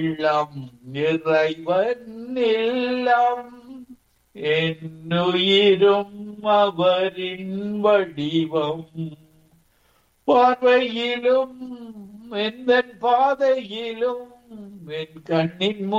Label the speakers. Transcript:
Speaker 1: உள்ளம் இறைவன் இல்லம் என்னுயிரும் அவரின் வடிவம் பார்வையிலும் எந்த பாதையிலும் என் கண்ணின்